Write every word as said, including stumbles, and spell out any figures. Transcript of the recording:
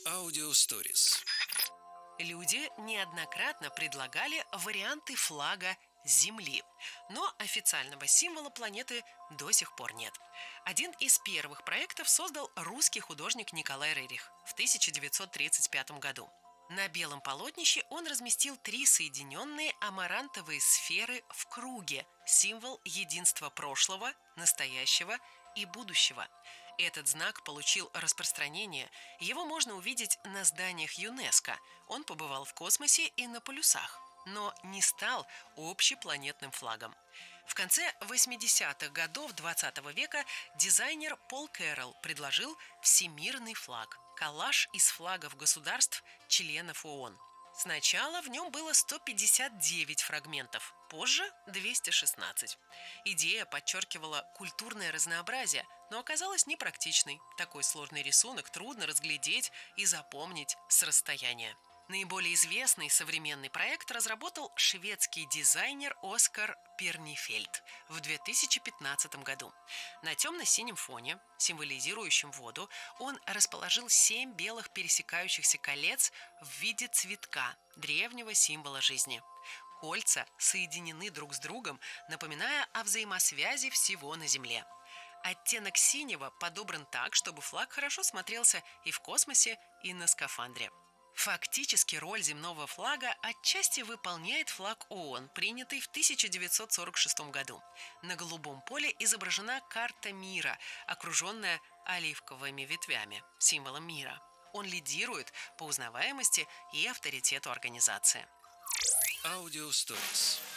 Аудио Stories. Люди неоднократно предлагали варианты флага Земли, но официального символа планеты до сих пор нет. Один из первых проектов создал русский художник Николай Рерих в тысяча девятьсот тридцать пятом году. На белом полотнище он разместил три соединенные амарантовые сферы в круге, символ единства прошлого, настоящего и будущего. Этот знак получил распространение, его можно увидеть на зданиях ЮНЕСКО. Он побывал в космосе и на полюсах, но не стал общепланетным флагом. В конце восьмидесятых годов двадцатого века дизайнер Пол Кэрролл предложил всемирный флаг – коллаж из флагов государств, членов ООН. Сначала в нем было сто пятьдесят девять фрагментов, позже – двести шестнадцать. Идея подчеркивала культурное разнообразие, но оказалась непрактичной. Такой сложный рисунок трудно разглядеть и запомнить с расстояния. Наиболее известный современный проект разработал шведский дизайнер Оскар Пернифельд в две тысячи пятнадцатом году. На темно-синем фоне, символизирующем воду, он расположил семь белых пересекающихся колец в виде цветка, древнего символа жизни. Кольца соединены друг с другом, напоминая о взаимосвязи всего на Земле. Оттенок синего подобран так, чтобы флаг хорошо смотрелся и в космосе, и на скафандре. Фактически роль земного флага отчасти выполняет флаг ООН, принятый в тысяча девятьсот сорок шестом году. На голубом поле изображена карта мира, окруженная оливковыми ветвями, символом мира. Он лидирует по узнаваемости и авторитету организации. Аудио Stories.